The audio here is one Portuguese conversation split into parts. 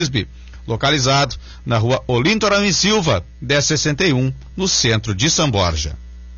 localizado na rua Olinto Araújo Silva, 1061, no centro de São Borja.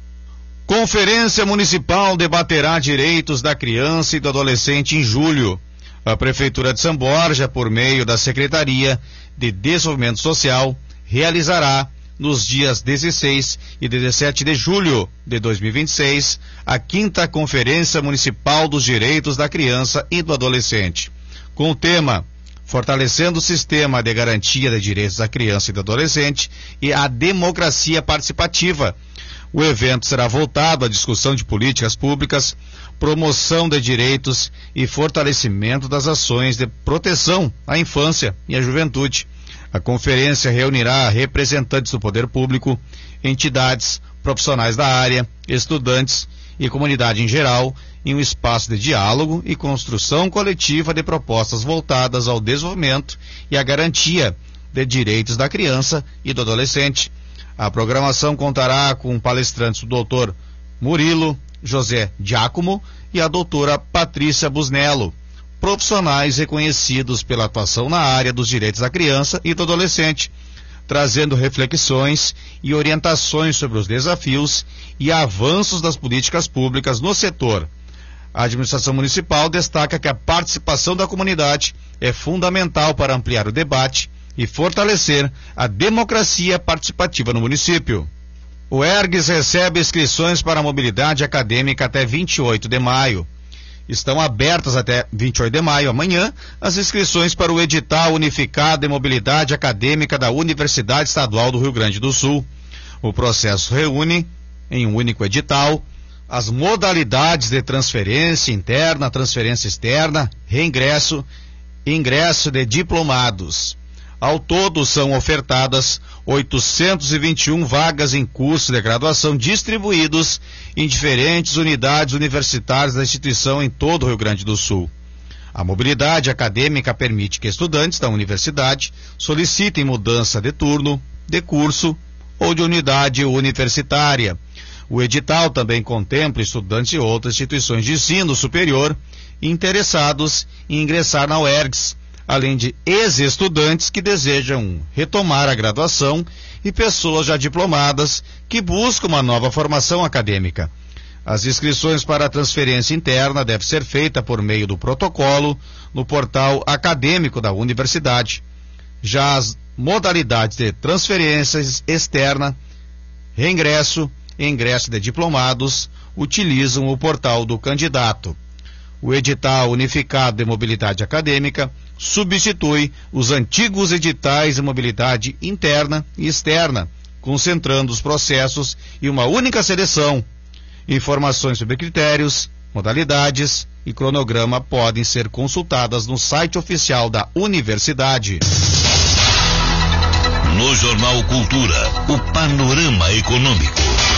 Conferência Municipal debaterá direitos da criança e do adolescente em julho. A Prefeitura de São Borja, por meio da Secretaria de Desenvolvimento Social, realizará nos dias 16 e 17 de julho de 2026 a 5ª Conferência Municipal dos Direitos da Criança e do Adolescente, com o tema Fortalecendo o Sistema de Garantia de Direitos da Criança e do Adolescente e a Democracia Participativa. O evento será voltado à discussão de políticas públicas, promoção de direitos e fortalecimento das ações de proteção à infância e à juventude. A conferência reunirá representantes do poder público, entidades, profissionais da área, estudantes e comunidade em geral, em um espaço de diálogo e construção coletiva de propostas voltadas ao desenvolvimento e à garantia de direitos da criança e do adolescente. A programação contará com palestrantes do Dr. Murilo José Giacomo e a doutora Patrícia Busnello, profissionais reconhecidos pela atuação na área dos direitos da criança e do adolescente, trazendo reflexões e orientações sobre os desafios e avanços das políticas públicas no setor. A administração municipal destaca que a participação da comunidade é fundamental para ampliar o debate e fortalecer a democracia participativa no município. O ERGS recebe inscrições para a mobilidade acadêmica até 28 de maio. Estão abertas até 28 de maio, amanhã, as inscrições para o edital unificado de mobilidade acadêmica da Universidade Estadual do Rio Grande do Sul. O processo reúne, em um único edital, as modalidades de transferência interna, transferência externa, reingresso e ingresso de diplomados. Ao todo, são ofertadas 821 vagas em cursos de graduação distribuídos em diferentes unidades universitárias da instituição em todo o Rio Grande do Sul. A mobilidade acadêmica permite que estudantes da universidade solicitem mudança de turno, de curso ou de unidade universitária. O edital também contempla estudantes de outras instituições de ensino superior interessados em ingressar na UERGS, além de ex-estudantes que desejam retomar a graduação e pessoas já diplomadas que buscam uma nova formação acadêmica. As inscrições para a transferência interna devem ser feitas por meio do protocolo no portal acadêmico da universidade. Já as modalidades de transferência externa, reingresso e ingresso de diplomados utilizam o portal do candidato. O edital unificado de mobilidade acadêmica substitui os antigos editais de mobilidade interna e externa, concentrando os processos em uma única seleção. Informações sobre critérios, modalidades e cronograma podem ser consultadas no site oficial da universidade. No Jornal Cultura, o panorama econômico.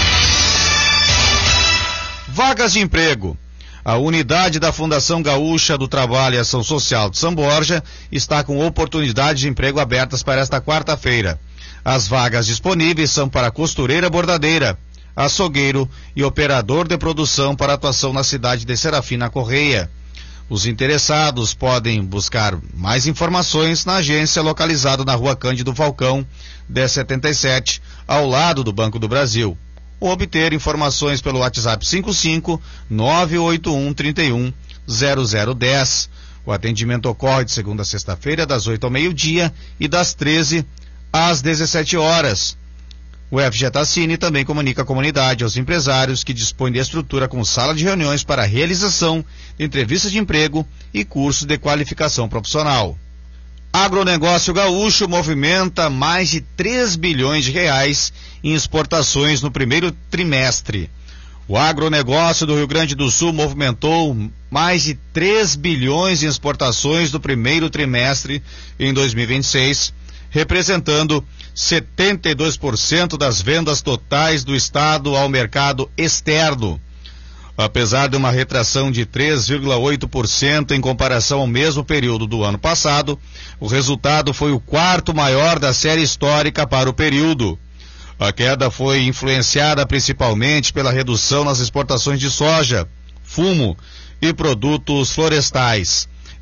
Vagas de emprego. A unidade da Fundação Gaúcha do Trabalho e Ação Social de São Borja está com oportunidades de emprego abertas para esta quarta-feira. As vagas disponíveis são para costureira bordadeira, açougueiro e operador de produção para atuação na cidade de Serafina Correia. Os interessados podem buscar mais informações na agência localizada na Rua Cândido Falcão, 1077, ao lado do Banco do Brasil, ou obter informações pelo WhatsApp 55 981 31 0010. O atendimento ocorre de segunda a sexta-feira, das 8 ao meio-dia e das 13 às 17 horas. O FG Tassini também comunica à comunidade, aos empresários, que dispõe de estrutura com sala de reuniões para a realização de entrevistas de emprego e cursos de qualificação profissional. Agronegócio gaúcho movimenta mais de 3 bilhões de reais em exportações no primeiro trimestre. O agronegócio do Rio Grande do Sul movimentou mais de 3 bilhões em exportações no primeiro trimestre em 2026, representando 72% das vendas totais do estado ao mercado externo. Apesar de uma retração de 3,8% em comparação ao mesmo período do ano passado, o resultado foi o quarto maior da série histórica para o período. A queda foi influenciada principalmente pela redução nas exportações de soja, fumo e produtos florestais.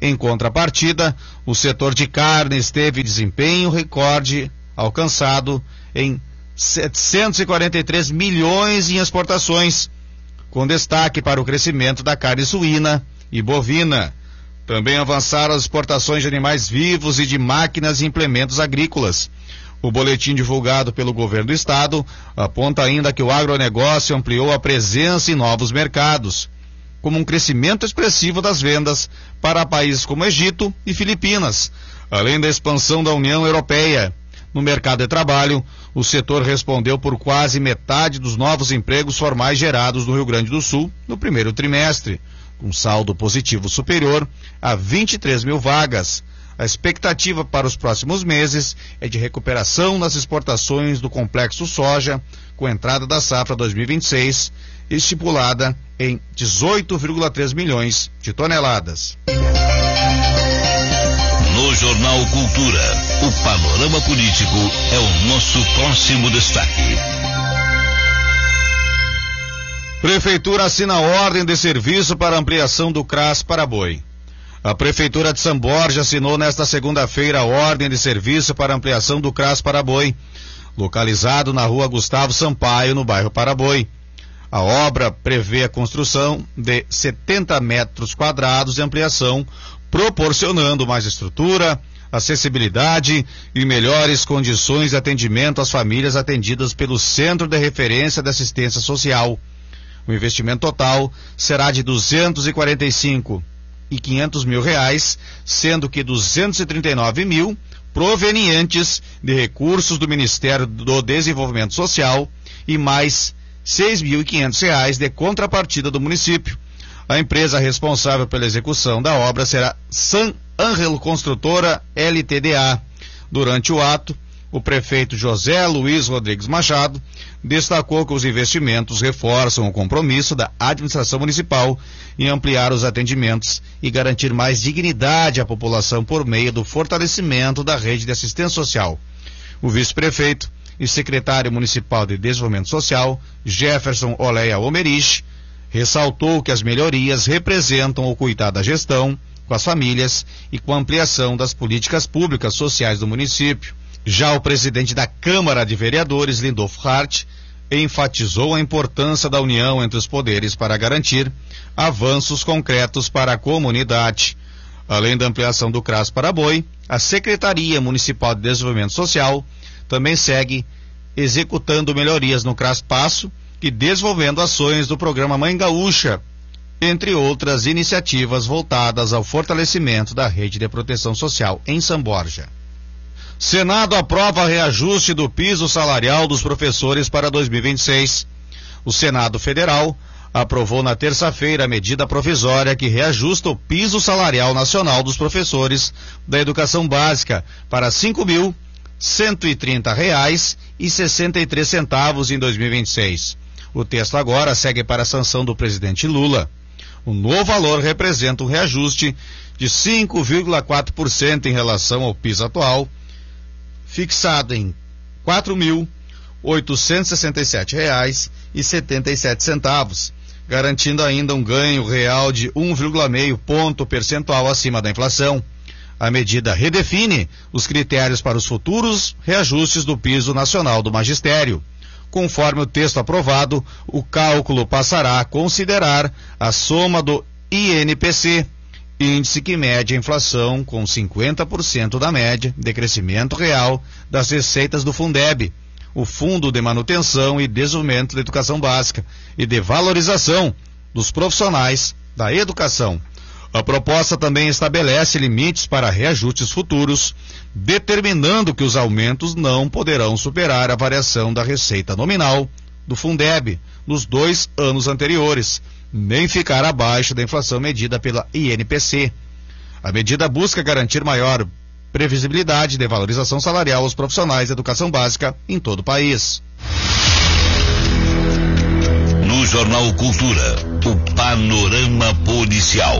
Em contrapartida, o setor de carnes teve desempenho recorde alcançado em 743 milhões em exportações, com destaque para o crescimento da carne suína e bovina. Também avançaram as exportações de animais vivos e de máquinas e implementos agrícolas. O boletim divulgado pelo governo do estado aponta ainda que o agronegócio ampliou a presença em novos mercados, como um crescimento expressivo das vendas para países como Egito e Filipinas, além da expansão da União Europeia. No mercado de trabalho, o setor respondeu por quase metade dos novos empregos formais gerados no Rio Grande do Sul no primeiro trimestre, com saldo positivo superior a 23 mil vagas. A expectativa para os próximos meses é de recuperação nas exportações do complexo soja, com entrada da safra 2026, estipulada em 18,3 milhões de toneladas. No Jornal Cultura, o panorama político é o nosso próximo destaque. Prefeitura assina ordem de serviço para ampliação do CRAS para boi. A Prefeitura de São Borja assinou nesta segunda-feira a ordem de serviço para ampliação do CRAS para boi, localizado na rua Gustavo Sampaio, no bairro Paraboi. A obra prevê a construção de 70 metros quadrados de ampliação, proporcionando mais estrutura, acessibilidade e melhores condições de atendimento às famílias atendidas pelo Centro de Referência de Assistência Social. O investimento total será de R$245.500 mil, sendo que 239 mil provenientes de recursos do Ministério do Desenvolvimento Social e mais R$6.500 de contrapartida do município. A empresa responsável pela execução da obra será San Angelo Construtora LTDA. Durante o ato, o prefeito José Luiz Rodrigues Machado destacou que os investimentos reforçam o compromisso da administração municipal em ampliar os atendimentos e garantir mais dignidade à população por meio do fortalecimento da rede de assistência social. O vice-prefeito e secretário municipal de Desenvolvimento Social, Jefferson Oleia Omerich, ressaltou que as melhorias representam o cuidado da gestão com as famílias e com a ampliação das políticas públicas sociais do município. Já o presidente da Câmara de Vereadores, Lindolfo Hart, enfatizou a importância da união entre os poderes para garantir avanços concretos para a comunidade. Além da ampliação do CRAS para boi, a Secretaria Municipal de Desenvolvimento Social também segue executando melhorias no CRAS Passo e desenvolvendo ações do programa Mãe Gaúcha, entre outras iniciativas voltadas ao fortalecimento da rede de proteção social em São Borja. Senado aprova reajuste do piso salarial dos professores para 2026. O Senado Federal aprovou na terça-feira a medida provisória que reajusta o piso salarial nacional dos professores da educação básica para R$ 5.130,63 em 2026. O texto agora segue para a sanção do presidente Lula. O novo valor representa um reajuste de 5,4% em relação ao piso atual, fixado em R$ 4.867,77, garantindo ainda um ganho real de 1,5 ponto percentual acima da inflação. A medida redefine os critérios para os futuros reajustes do piso nacional do magistério. Conforme o texto aprovado, o cálculo passará a considerar a soma do INPC, índice que mede a inflação com 50% da média de crescimento real das receitas do Fundeb, o Fundo de Manutenção e Desenvolvimento da Educação Básica e de Valorização dos Profissionais da Educação. A proposta também estabelece limites para reajustes futuros, determinando que os aumentos não poderão superar a variação da receita nominal do Fundeb nos 2 anos anteriores, nem ficar abaixo da inflação medida pela INPC. A medida busca garantir maior previsibilidade de valorização salarial aos profissionais de educação básica em todo o país. No Jornal Cultura, o panorama policial.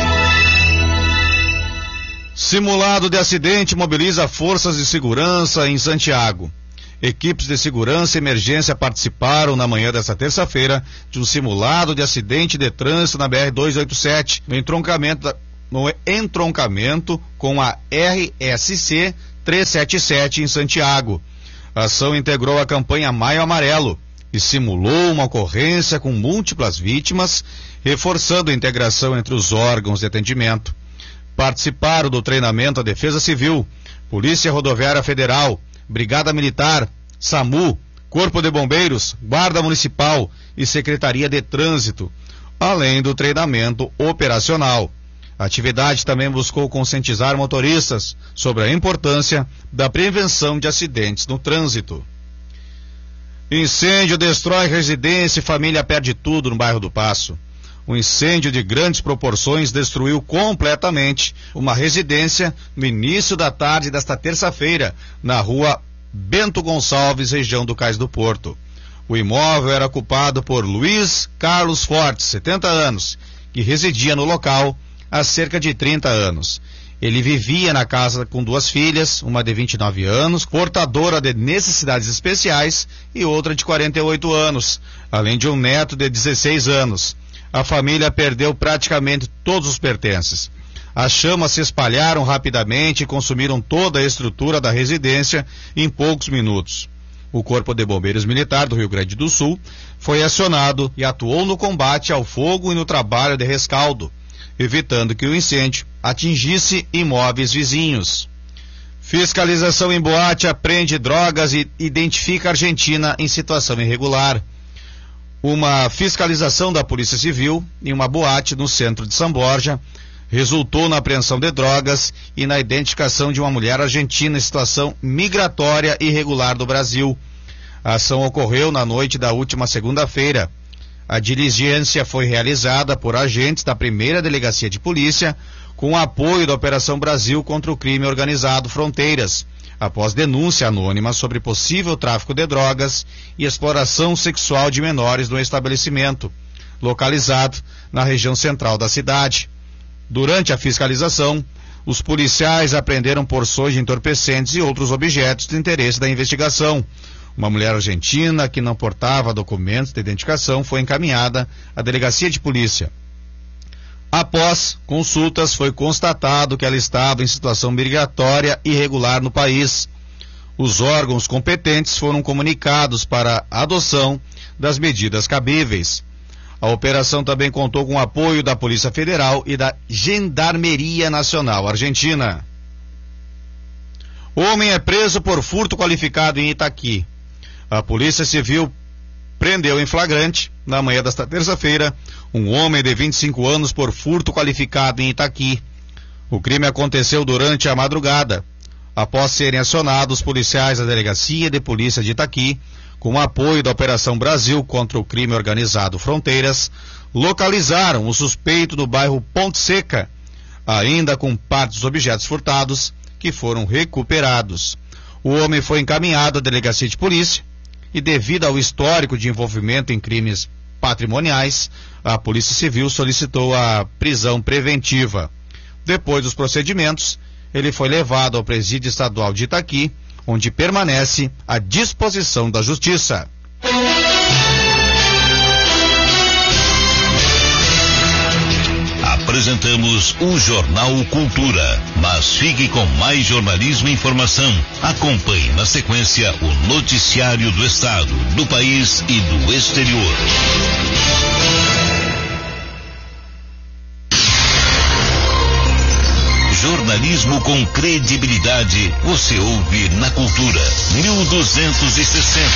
Simulado de acidente mobiliza forças de segurança em Santiago. Equipes de segurança e emergência participaram na manhã desta terça-feira de um simulado de acidente de trânsito na BR-287, no entroncamento no entroncamento com a RSC 377 em Santiago. A ação integrou a campanha Maio Amarelo e simulou uma ocorrência com múltiplas vítimas, reforçando a integração entre os órgãos de atendimento. Participaram do treinamento a Defesa Civil, Polícia Rodoviária Federal, Brigada Militar, SAMU, Corpo de Bombeiros, Guarda Municipal e Secretaria de Trânsito, além do treinamento operacional. A atividade também buscou conscientizar motoristas sobre a importância da prevenção de acidentes no trânsito. Incêndio destrói residência e família perde tudo no bairro do Passo. Um incêndio de grandes proporções destruiu completamente uma residência no início da tarde desta terça-feira, na rua Bento Gonçalves, região do Cais do Porto. O imóvel era ocupado por Luiz Carlos Fortes, 70 anos, que residia no local há cerca de 30 anos. Ele vivia na casa com duas filhas, uma de 29 anos, portadora de necessidades especiais, e outra de 48 anos, além de um neto de 16 anos. A família perdeu praticamente todos os pertences. As chamas se espalharam rapidamente e consumiram toda a estrutura da residência em poucos minutos. O Corpo de Bombeiros Militar do Rio Grande do Sul foi acionado e atuou no combate ao fogo e no trabalho de rescaldo, evitando que o incêndio atingisse imóveis vizinhos. Fiscalização em boate apreende drogas e identifica a Argentina em situação irregular. Uma fiscalização da Polícia Civil em uma boate no centro de São Borja resultou na apreensão de drogas e na identificação de uma mulher argentina em situação migratória irregular do Brasil. A ação ocorreu na noite da última segunda-feira. A diligência foi realizada por agentes da primeira delegacia de polícia com o apoio da Operação Brasil contra o Crime Organizado Fronteiras, após denúncia anônima sobre possível tráfico de drogas e exploração sexual de menores no estabelecimento, localizado na região central da cidade. Durante a fiscalização, os policiais apreenderam porções de entorpecentes e outros objetos de interesse da investigação. Uma mulher argentina que não portava documentos de identificação foi encaminhada à delegacia de polícia. Após consultas, foi constatado que ela estava em situação migratória irregular no país. Os órgãos competentes foram comunicados para a adoção das medidas cabíveis. A operação também contou com o apoio da Polícia Federal e da Gendarmeria Nacional Argentina. Homem é preso por furto qualificado em Itaqui. A Polícia Civil prendeu em flagrante, na manhã desta terça-feira, um homem de 25 anos por furto qualificado em Itaqui. O crime aconteceu durante a madrugada. Após serem acionados, os policiais da Delegacia de Polícia de Itaqui, com o apoio da Operação Brasil contra o Crime Organizado Fronteiras, localizaram o suspeito no bairro Ponte Seca, ainda com parte dos objetos furtados que foram recuperados. O homem foi encaminhado à Delegacia de Polícia e, devido ao histórico de envolvimento em crimes patrimoniais, a Polícia Civil solicitou a prisão preventiva. Depois dos procedimentos, ele foi levado ao Presídio Estadual de Itaqui, onde permanece à disposição da Justiça. Apresentamos o Jornal Cultura, mas fique com mais jornalismo e informação. Acompanhe na sequência o noticiário do Estado, do país e do exterior. Jornalismo com credibilidade, você ouve na Cultura 1260.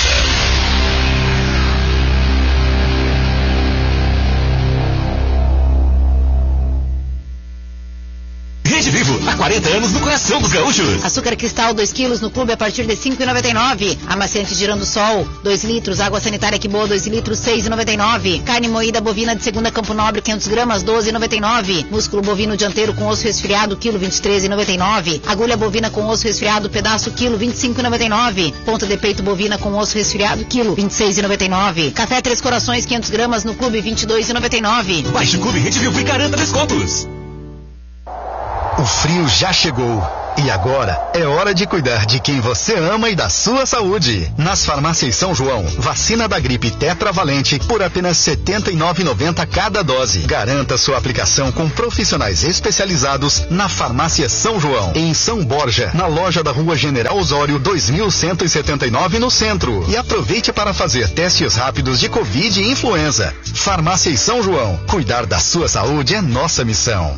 Rede Vivo, há 40 anos no coração dos gaúchos. Açúcar cristal 2 quilos no clube a partir de 5,99. Amaciante Girandosol 2 litros. Água sanitária que boa 2 litros 6,99. Carne moída bovina de segunda Campo Nobre 500 gramas 12,99. Músculo bovino dianteiro com osso resfriado quilo 23,99. Agulha bovina com osso resfriado pedaço quilo 25,99. Ponta de peito bovina com osso resfriado quilo 26,99. Café Três Corações 500 gramas no clube 22,99. Baixe o clube Rede Vivo e garanta descontos. O frio já chegou E agora é hora de cuidar de quem você ama e da sua saúde. Nas farmácias São João, vacina da gripe tetravalente por apenas R$ 79,90 cada dose. Garanta sua aplicação com profissionais especializados na farmácia São João, em São Borja, na loja da Rua General Osório 2179 no centro. E aproveite para fazer testes rápidos de Covid e influenza. Farmácia São João, cuidar da sua saúde é nossa missão.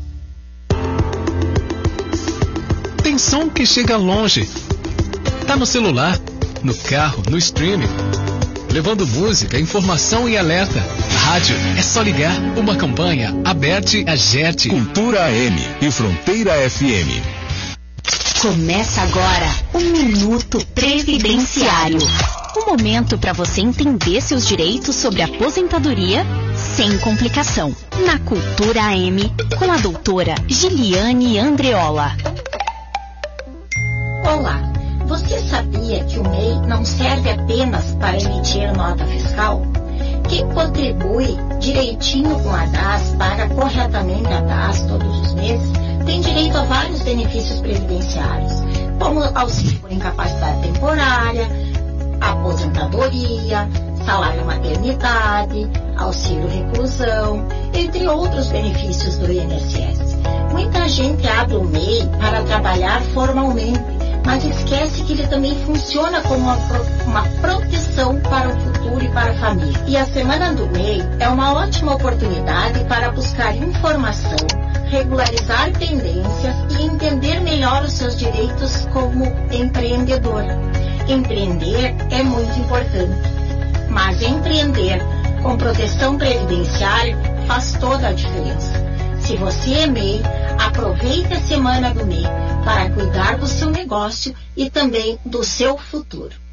Tem som que chega longe. Tá no celular, no carro, no streaming. Levando música, informação e alerta. Rádio, é só ligar. Uma campanha, Aberte, Agerte. Cultura AM e Fronteira FM. Começa agora o Minuto Previdenciário. Um momento para você entender seus direitos sobre aposentadoria sem complicação. Na Cultura AM, com a doutora Giliane Andreola. Olá, você sabia que o MEI não serve apenas para emitir nota fiscal? Quem contribui direitinho com a DAS, paga corretamente a DAS todos os meses, tem direito a vários benefícios previdenciários, como auxílio por incapacidade temporária, aposentadoria, salário maternidade, auxílio reclusão, entre outros benefícios do INSS. Muita gente abre o MEI para trabalhar formalmente, mas esquece que ele também funciona como uma proteção para o futuro e para a família. E a Semana do MEI é uma ótima oportunidade para buscar informação, regularizar pendências e entender melhor os seus direitos como empreendedor. Empreender é muito importante, mas empreender com proteção previdenciária faz toda a diferença. Se você é MEI, aproveite a Semana do MEI para cuidar do seu negócio e também do seu futuro.